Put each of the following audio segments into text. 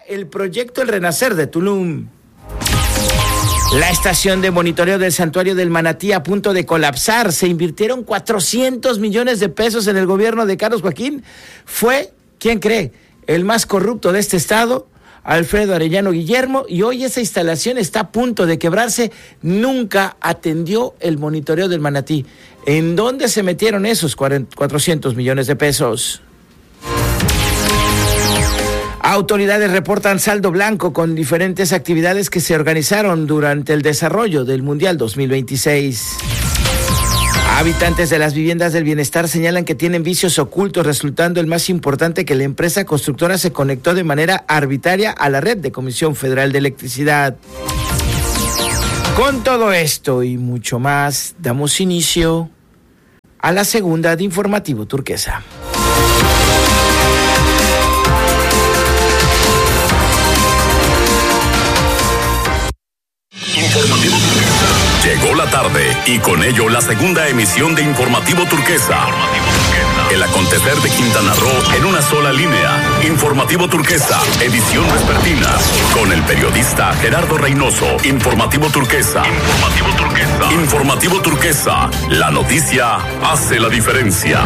el proyecto El Renacer de Tulum. La estación de monitoreo del Santuario del Manatí a punto de colapsar. Se invirtieron 400 millones de pesos en el gobierno de Carlos Joaquín. Fue, ¿quién cree?, el más corrupto de este estado, Alfredo Arellano Guillermo, y hoy esa instalación está a punto de quebrarse. Nunca atendió el monitoreo del Manatí. ¿En dónde se metieron esos 400 millones de pesos? Autoridades reportan saldo blanco con diferentes actividades que se organizaron durante el desarrollo del Mundial 2026. Habitantes de las viviendas del bienestar señalan que tienen vicios ocultos, resultando el más importante que la empresa constructora se conectó de manera arbitraria a la red de Comisión Federal de Electricidad. Con todo esto y mucho más, damos inicio a la segunda de Informativo Turquesa. Llegó la tarde y con ello la segunda emisión de Informativo Turquesa. El acontecer de Quintana Roo en una sola línea. Informativo Turquesa, edición vespertina. Con el periodista Gerardo Reynoso. Informativo Turquesa. Informativo Turquesa. La noticia hace la diferencia.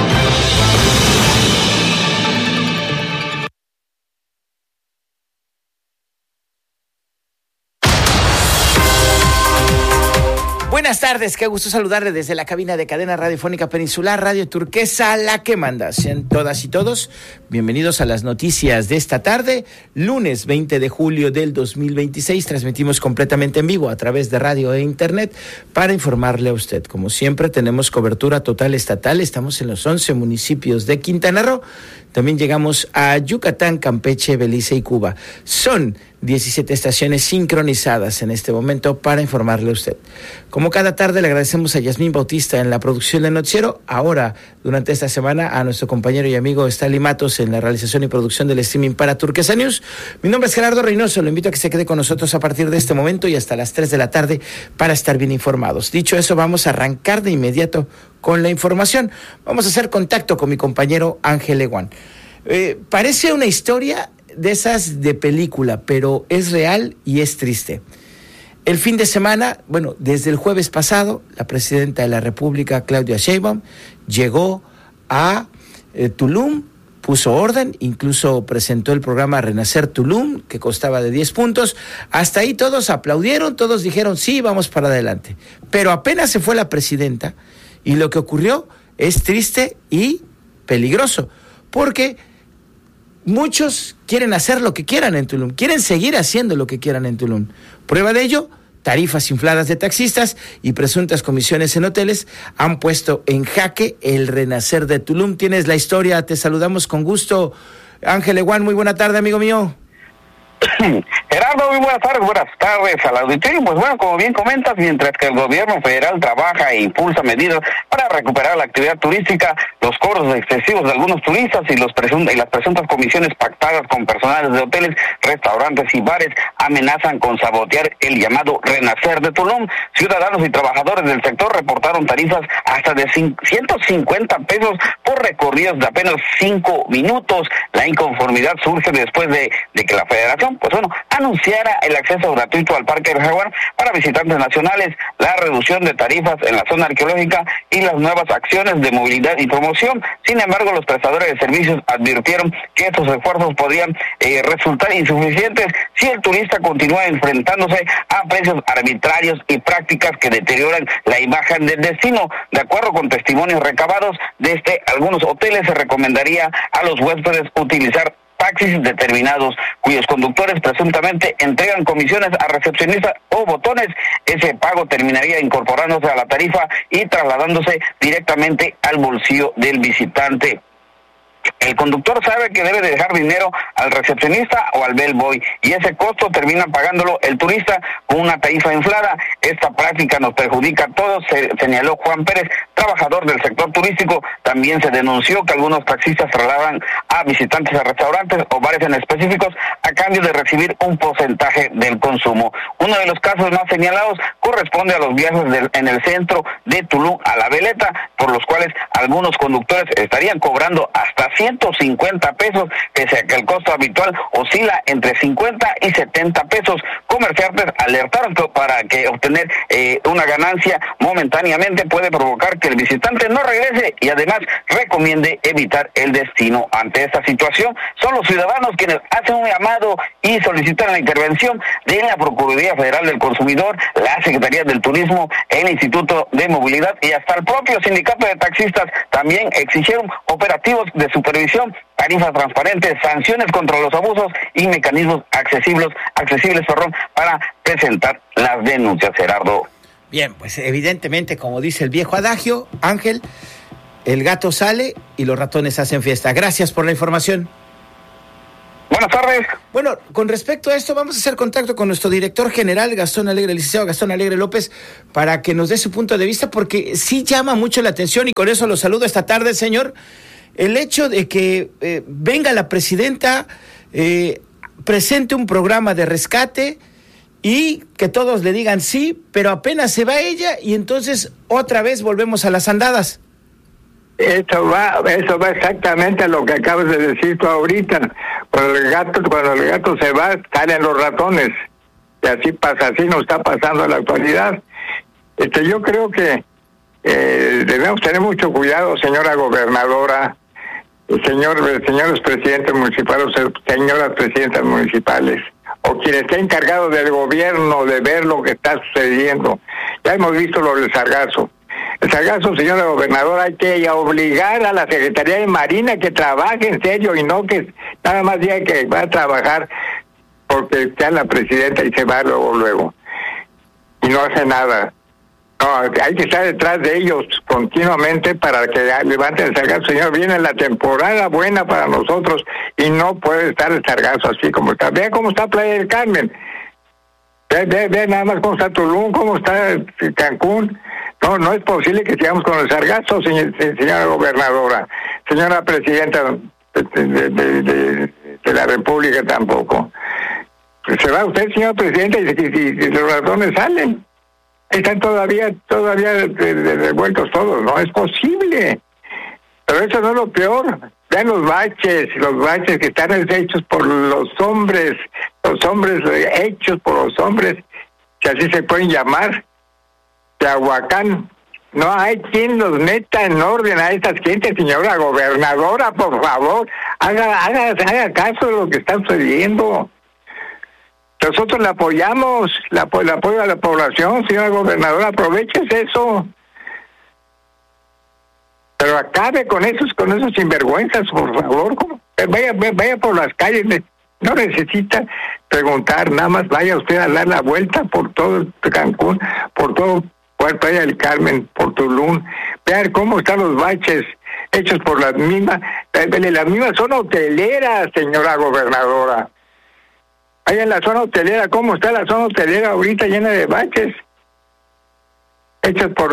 Buenas tardes, qué gusto saludarle desde la cabina de Cadena Radiofónica Peninsular, Radio Turquesa, la que manda. Sean todas y todos bienvenidos a las noticias de esta tarde, lunes 20 de julio del 2026. Transmitimos completamente en vivo a través de radio e internet para informarle a usted. Como siempre, tenemos cobertura total estatal. Estamos en los 11 municipios de Quintana Roo. También llegamos a Yucatán, Campeche, Belice y Cuba. Son 17 estaciones sincronizadas en este momento para informarle a usted. Como cada tarde, le agradecemos a Yasmín Bautista en la producción del noticiero. Ahora, durante esta semana, a nuestro compañero y amigo Stanley Matos en la realización y producción del streaming para Turquesa News. Mi nombre es Gerardo Reynoso. Lo invito a que se quede con nosotros a partir de este momento y hasta las 3 de la tarde para estar bien informados. Dicho eso, vamos a arrancar de inmediato con la información. Vamos a hacer contacto con mi compañero Ángel Leguán. Parece una historia de esas de película, pero es real y es triste. El fin de semana, desde el jueves pasado, la presidenta de la República, Claudia Sheinbaum, llegó a Tulum, puso orden, incluso presentó el programa Renacer Tulum, que constaba de 10 puntos. Hasta ahí todos aplaudieron, todos dijeron, sí, vamos para adelante. Pero apenas se fue la presidenta y lo que ocurrió es triste y peligroso, porque muchos quieren hacer lo que quieran en Tulum, quieren seguir haciendo lo que quieran en Tulum. Prueba de ello, tarifas infladas de taxistas y presuntas comisiones en hoteles han puesto en jaque el renacer de Tulum. Tienes la historia, te saludamos con gusto. Ángel Leguán, muy buena tarde, amigo mío. Gerardo, muy buenas tardes al auditorio. Pues bueno, como bien comentas, mientras que el gobierno federal trabaja e impulsa medidas para recuperar la actividad turística, los cobros excesivos de algunos turistas y las presuntas comisiones pactadas con personales de hoteles, restaurantes y bares amenazan con sabotear el llamado Renacer de Tulum. Ciudadanos y trabajadores del sector reportaron tarifas hasta de 150 pesos por recorridos de apenas 5 minutos. La inconformidad surge después de que la federación anunciara el acceso gratuito al Parque del Jaguar para visitantes nacionales, la reducción de tarifas en la zona arqueológica y las nuevas acciones de movilidad y promoción. Sin embargo, los prestadores de servicios advirtieron que estos esfuerzos podrían resultar insuficientes si el turista continúa enfrentándose a precios arbitrarios y prácticas que deterioran la imagen del destino. De acuerdo con testimonios recabados desde algunos hoteles, se recomendaría a los huéspedes utilizar taxis determinados, cuyos conductores presuntamente entregan comisiones a recepcionistas o botones. Ese pago terminaría incorporándose a la tarifa y trasladándose directamente al bolsillo del visitante. El conductor sabe que debe de dejar dinero al recepcionista o al bellboy y ese costo termina pagándolo el turista con una tarifa inflada. Esta práctica nos perjudica a todos, señaló Juan Pérez, trabajador del sector turístico. También se denunció que algunos taxistas trasladan a visitantes a restaurantes o bares en específicos a cambio de recibir un porcentaje del consumo. Uno de los casos más señalados corresponde a los viajes en el centro de Tulum a La Veleta, por los cuales algunos conductores estarían cobrando hasta hasta 150 pesos, pese a que el costo habitual oscila entre 50 y 70 pesos. Comerciantes alertaron que para que obtener una ganancia momentáneamente puede provocar que el visitante no regrese y además recomiende evitar el destino. Ante esta situación, son los ciudadanos quienes hacen un llamado y solicitan la intervención de la Procuraduría Federal del Consumidor, la Secretaría del Turismo, el Instituto de Movilidad y hasta el propio sindicato de taxistas. También exigieron operativos de supervisión, tarifas transparentes, sanciones contra los abusos y mecanismos accesibles para presentar las denuncias, Gerardo. Bien, pues evidentemente, como dice el viejo adagio, Ángel, el gato sale y los ratones hacen fiesta. Gracias por la información. Buenas tardes. Bueno, con respecto a esto, vamos a hacer contacto con nuestro director general, licenciado Gastón Alegre López, para que nos dé su punto de vista, porque sí llama mucho la atención, y con eso lo saludo esta tarde, señor, el hecho de que venga la presidenta, presente un programa de rescate y que todos le digan sí, pero apenas se va ella y entonces otra vez volvemos a las andadas. Eso va exactamente a lo que acabas de decir tú ahorita. Cuando el gato se va, salen los ratones. Y así pasa, así nos está pasando en la actualidad. Yo creo que debemos tener mucho cuidado, señora gobernadora, señores presidentes municipales, señoras presidentas municipales, o quien esté encargado del gobierno de ver lo que está sucediendo. Ya hemos visto lo del sargazo. El sargazo, señora gobernadora, hay que obligar a la Secretaría de Marina que trabaje en serio y no que nada más diga que va a trabajar porque está la presidenta y se va luego. Y no hace nada. No, hay que estar detrás de ellos continuamente para que levanten el sargazo. Señor, viene la temporada buena para nosotros y no puede estar el sargazo así como está. Vea cómo está Playa del Carmen. Ve nada más cómo está Tulum, cómo está Cancún. No es posible que sigamos con el sargazo, señora gobernadora. Señora presidenta de la República tampoco. Se va usted, señor presidente, y los ratones salen. Están todavía revueltos todos. No es posible. Pero eso no es lo peor. Vean los baches que están hechos por los hombres hechos por los hombres, que así se pueden llamar. Tehuacán. No hay quien los meta en orden a estas gentes, señora gobernadora, por favor, haga caso de lo que está sucediendo. Nosotros le apoyamos, el apoyo a la población, señora gobernadora, aproveches eso. Pero acabe con esos sinvergüenzas, por favor. Vaya por las calles, no necesita preguntar, nada más vaya usted a dar la vuelta por todo Cancún, por todo Playa del Carmen, por Tulum. Vean cómo están los baches hechos por las mismas zona hotelera, señora gobernadora. Allá en la zona hotelera, ¿cómo está la zona hotelera ahorita llena de baches? Hechos por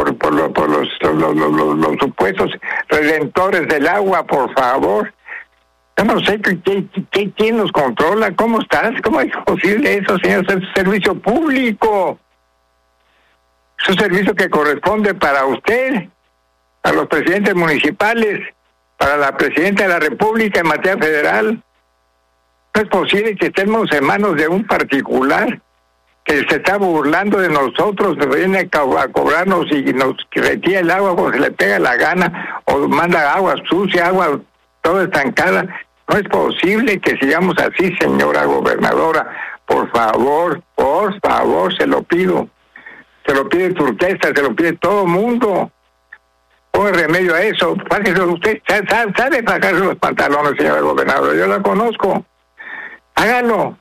los supuestos redentores del agua, por favor. Yo no sé quién nos controla, ¿cómo estás? ¿Cómo es posible eso, señor? Es un servicio público. Es un servicio que corresponde para usted, a los presidentes municipales, para la presidenta de la República en materia federal. No es posible que estemos en manos de un particular que se está burlando de nosotros, que viene a cobrarnos y nos retira el agua cuando se le pega la gana, o manda agua sucia, agua toda estancada. No es posible que sigamos así, señora gobernadora. Por favor, se lo pido. Se lo pide Turquesa, se lo pide todo el mundo. Ponga remedio a eso. Usted sabe bajarse los pantalones, señora gobernadora. Yo la conozco. Hágalo.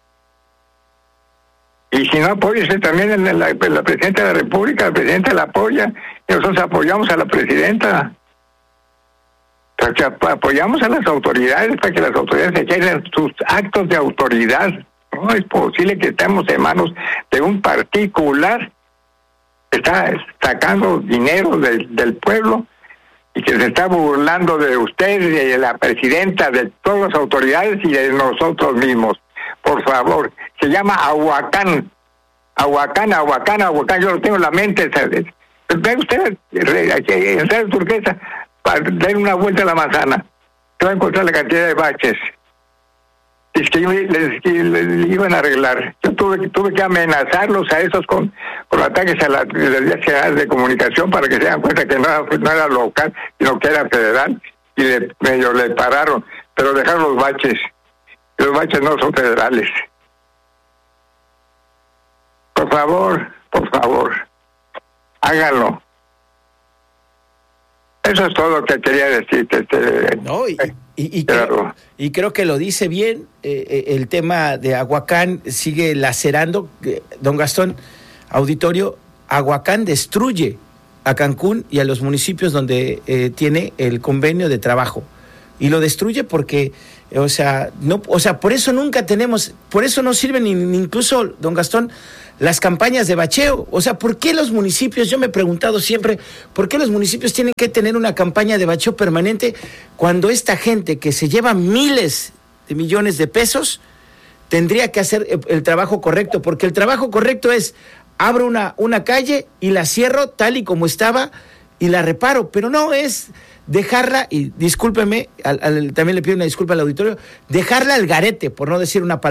Y si no, apóyese también en la presidenta de la República. La presidenta la apoya y nosotros apoyamos a la presidenta. Porque apoyamos a las autoridades para que las autoridades ejercen sus actos de autoridad. No es posible que estemos en manos de un particular que está sacando dinero del pueblo y que se está burlando de usted, de la presidenta, de todas las autoridades y de nosotros mismos. Por favor, se llama Ahuacán. Yo lo tengo en la mente. Ve usted, en Turquesa, para dar una vuelta a la manzana. se va a encontrar la cantidad de baches. Es que les iban a arreglar. Yo tuve que amenazarlos a esos con ataques a las vías de comunicación para que se den cuenta que no era local, sino que era federal, y medio le pararon, pero dejaron los baches. Los baches no son federales. Por favor, háganlo. Eso es todo lo que quería decirte. No, y creo que lo dice bien. El tema de Aguacán sigue lacerando. Don Gastón, auditorio, Aguacán destruye a Cancún y a los municipios donde tiene el convenio de trabajo. Y lo destruye porque, por eso nunca tenemos, por eso no sirven ni incluso, don Gastón, las campañas de bacheo. O sea, ¿por qué los municipios, yo me he preguntado siempre, ¿por qué los municipios tienen que tener una campaña de bacheo permanente cuando esta gente que se lleva miles de millones de pesos tendría que hacer el trabajo correcto? Porque el trabajo correcto es, abro una calle y la cierro tal y como estaba y la reparo, pero no es dejarla, y discúlpeme, también le pido una disculpa al auditorio, dejarla al garete, por no decir una palabra.